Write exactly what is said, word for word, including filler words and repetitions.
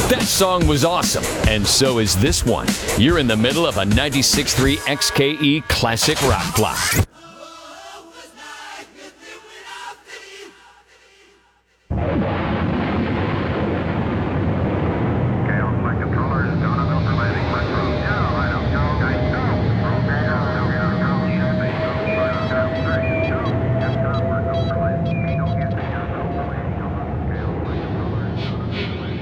That song was awesome, and so is this one. You're in the middle of a ninety-six point three X K E Classic Rock Block.